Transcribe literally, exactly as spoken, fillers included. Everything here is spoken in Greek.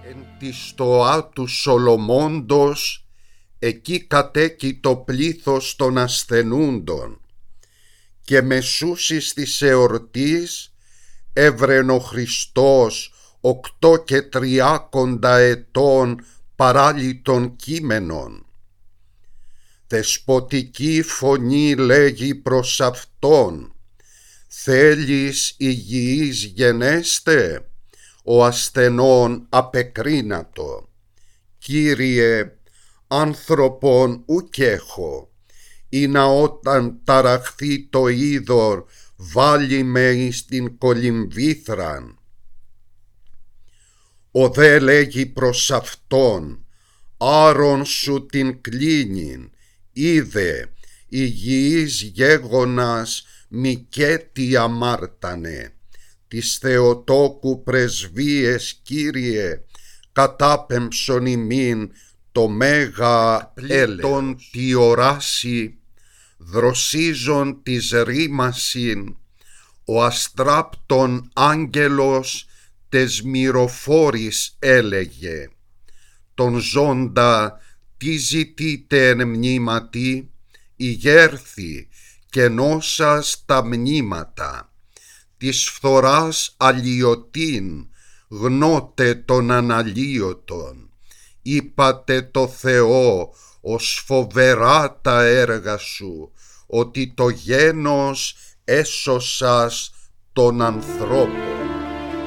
Εν τη στοά του Σολομώντος, εκεί κατέκει το πλήθος των ασθενούντων, και μεσούσης της εορτής έβρεν ο Χριστός οκτώ και τριάκοντα ετών παράλυτων κείμενων. Δεσποτική φωνή λέγει προς αυτόν: «Θέλεις υγιής γενέστε?» Ο ασθενών απεκρίνατο: «Κύριε, άνθρωπον ουκ έχω, ή να όταν ταραχθεί το είδωρ βάλει με εις την κολυμβήθραν». Ο δε λέγει προς αυτόν: «Άρων σου την κλίνην, είδε, υγιής γέγονας μικέτι αμάρτανε. Της Θεοτόκου πρεσβείες, Κύριε, κατάπεμψον ημίν το μέγα έλεον τη οράση, δροσίζον της ρήμασιν, ο αστράπτον άγγελος τες μυροφόρης έλεγε. Τον ζώντα τι ζητείτε εν μνήματι? Ηγέρθη και νόσας τα μνήματα. Της φθοράς αλλοιωτήν γνώτε τον αναλύωτον. Είπατε το Θεό ως φοβερά τα έργα σου, ότι το γένος έσωσας των ανθρώπων».